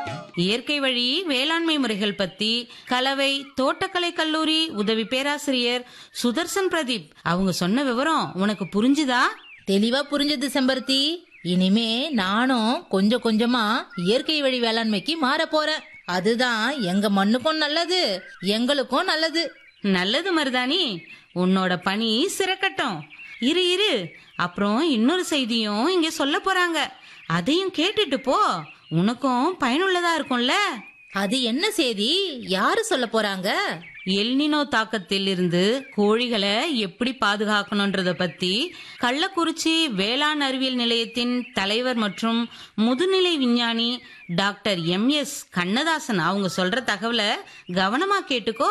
இயற்கை வழி வேளாண்மை முறைகள் பத்தி கலவை தோட்டக்கலை கல்லூரி உதவி பேராசிரியர் சுதர்சன் பிரதீப் அவங்க சொன்ன விவரம் உனக்கு புரிஞ்சுதா? தெளிவா புரிஞ்சது செம்பருத்தி. இனிமே நானும் கொஞ்சம் கொஞ்சமா இயற்கை வழி வேளாண்மைக்கு மாற போறேன். அதுதான் எங்க மண்ணுக்கும் நல்லது, எங்களுக்கும் நல்லது. நல்லது மருதாணி, உன்னோட பணி சிறக்கட்டும். இரு அப்புறம் இன்னொரு செய்தியும் இங்க சொல்ல போறாங்க, அதையும் கேட்டுட்டு போ, உனக்கும் பயனுள்ளதா இருக்கும்ல. அது என்ன செய்தி? யாரு சொல்ல போறாங்க? எல்னினோ தாக்கத்தில் இருந்து கோழிகளை எப்படி பாதுகாக்கணும்ன்றத பத்தி கள்ளக்குறிச்சி வேளாண் அறிவியல் நிலையத்தின் தலைவர் மற்றும் முதுநிலை விஞ்ஞானி டாக்டர் MS கண்ணதாசன் அவங்க சொல்ற தகவலை கவனமா கேட்டுக்கோ.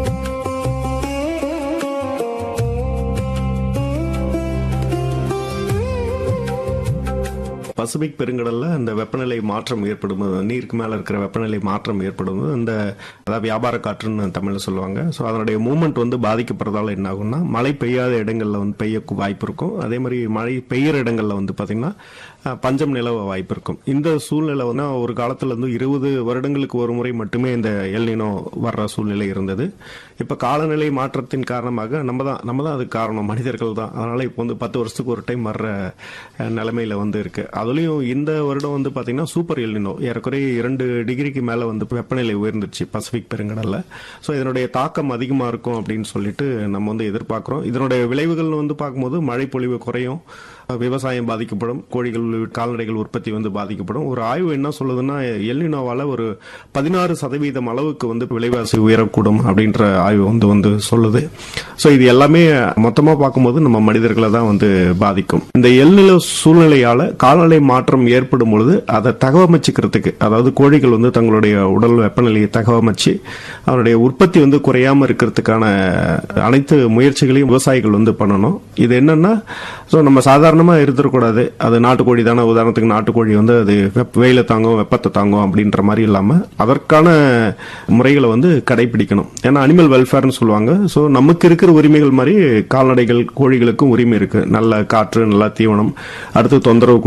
பசிபிக் பெருங்கடல்ல அந்த வெப்பநிலை மாற்றம் ஏற்படும், நீருக்கு மேல இருக்கிற வெப்பநிலை மாற்றம் ஏற்படும், அந்த அதாவது வியாபார காற்றுன்னு தமிழ்ல சொல்லுவாங்க. ஸோ அதனுடைய மூவ்மெண்ட் வந்து பாதிக்கப்படுறதால என்ன ஆகும்னா, மழை பெய்யாத இடங்கள்ல வந்து பெய்ய வாய்ப்பு இருக்கும். அதே மாதிரி மழை பெய்யற இடங்கள்ல வந்து பாத்தீங்கன்னா பஞ்சம் நிலவ வாய்ப்பு இருக்கும். இந்த சூழ்நிலை வந்து ஒரு காலத்துல இருந்து 20 வருடங்களுக்கு ஒரு முறை மட்டுமே இந்த எல்னினோ வர்ற சூழ்நிலை இருந்தது. இப்ப காலநிலை மாற்றத்தின் காரணமாக நம்ம தான் அதுக்கு காரணம், மனிதர்கள் தான். அதனால இப்போ வந்து 10 வருஷத்துக்கு ஒரு டைம் வர்ற நிலைமையில வந்து இருக்கு. அதுலயும் இந்த வருடம் வந்து பாத்தீங்கன்னா சூப்பர் எல்னினோ, ஏறக்குறைய 2 டிகிரிக்கு மேல வந்து வெப்பநிலை உயர்ந்துருச்சு பசிபிக் பெருங்கடல்ல. ஸோ இதனுடைய தாக்கம் அதிகமா இருக்கும் அப்படின்னு சொல்லிட்டு நம்ம வந்து எதிர்பார்க்கிறோம். இதனுடைய விளைவுகள் வந்து பார்க்கும்போது மழை பொழிவு குறையும், விவசாயம் பாதிக்கப்படும், கோழிகள் கால்நடைகள் உற்பத்தி வந்து பாதிக்கப்படும். ஒரு ஆய்வு என்ன சொல்லுதுன்னா, எல்னினோவால ஒரு 16% அளவுக்கு வந்து விலைவாசி உயரக்கூடும் அப்படின்ற ஆய்வு வந்து சொல்லுது. ஸோ இது எல்லாமே மொத்தமா பார்க்கும்போது நம்ம மனிதர்களை தான் வந்து பாதிக்கும். இந்த எல்னினோ சூழ்நிலையால காலநிலை மாற்றம் ஏற்படும் பொழுது அதை தகவமைச்சுக்கிறதுக்கு, அதாவது கோழிகள் வந்து தங்களுடைய உடல் வெப்பநிலையை தகவமைச்சு அவருடைய உற்பத்தி வந்து குறையாம இருக்கிறதுக்கான அனைத்து முயற்சிகளையும் விவசாயிகள் வந்து பண்ணணும். இது என்னன்னா, நம்ம சாதாரணமா இருந்துடக்கூடாது. அது நாட்டுக்கோழி தானே, உதாரணத்துக்கு நாட்டுக்கோழி வந்து அது வெயில தாங்கும், வெப்பத்தை தாங்கும் அப்படின்ற மாதிரி இல்லாம அதற்கான முறைகளை வந்து கடைபிடிக்கணும். ஏன்னா அனிமல் வெல்ஃபேர்னு சொல்லுவாங்க. ஸோ நமக்கு இருக்கிற உரிமைகள் மாதிரி கால்நடைகள் கோழிகளுக்கும் உரிமை இருக்கு. நல்ல காற்று, நல்ல தீவனம், அடுத்து தொந்தரவு